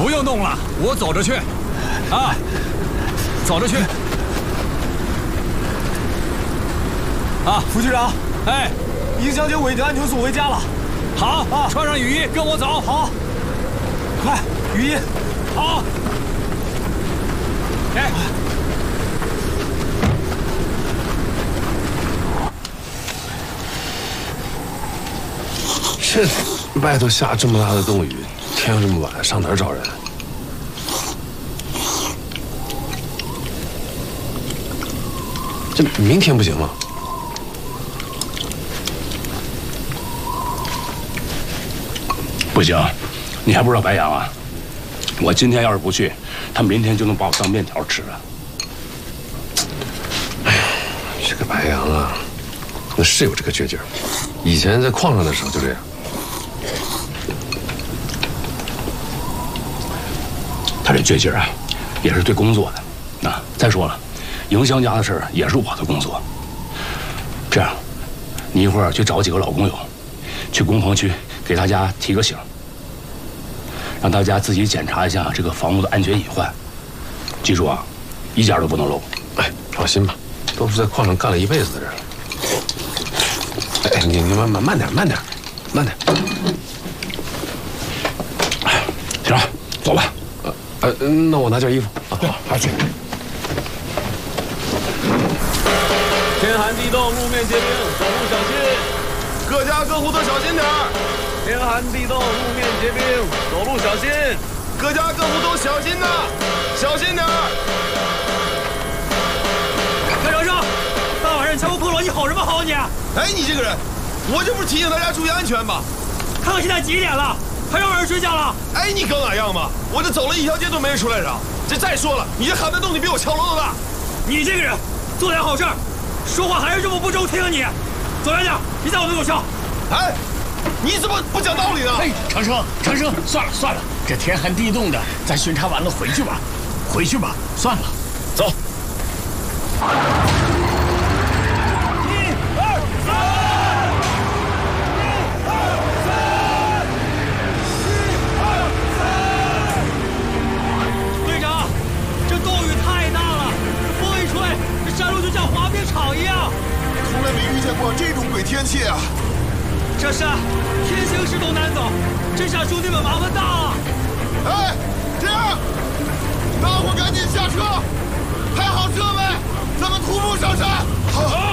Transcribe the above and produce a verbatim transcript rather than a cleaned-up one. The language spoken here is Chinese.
不用动了，我走着去。啊，走着去。啊， 副局长， 哎， 尹小姐违停安全送回家了。 好啊，穿上雨衣，跟我走。 好，快，雨衣。 好。哎。 这外头下这么大的冻雨，天又这么晚，上哪儿找人？这明天不行吗？ 不行，你还不知道白杨啊？我今天要是不去，他明天就能把我当面条吃了。 哎呀，这个白杨啊，那是有这个倔劲儿，以前在矿上的时候就这样。 他这倔劲儿啊，也是对工作的。啊，再说了，迎香家的事儿也是我的工作。这样，你一会儿去找几个老工友，去工棚区给大家提个醒，让大家自己检查一下这个房屋的安全隐患。记住啊，一家都不能漏。 哎，放心吧，都是在矿上干了一辈子的人。哎，你你慢慢慢点，慢点，慢点。 哎，行了，走吧。 呃，那我拿件衣服。 啊，好，好去。 天寒地冻，路面结冰，走路小心。各家各户都小心点儿。天寒地冻，路面结冰，走路小心。各家各户都小心呐，小心点儿。 开长生，大晚上敲锣破锣，你吼什么吼你？ 哎，你这个人，我这不是提醒大家注意安全吗？ 看看现在几点了？ 还让人睡觉了？ 哎，你搞哪样嘛？我这走了一条街都没人出来嚷。这再说了，你这喊得动静比我敲锣都大。 你这个人做点好事，说话还是这么不中听啊你！走远点，别在我门口敲。 哎，你怎么不讲道理呢？ 哎，长生，长生，算了算了，这天寒地冻的，咱巡查完了回去吧，回去吧，算了，走。 草一样， 从来没遇见过这种鬼天气啊！ 这是天行驶都难走，这下兄弟们麻烦大了。 哎，这样，大伙赶紧下车，排好设备，咱们徒步上山。好。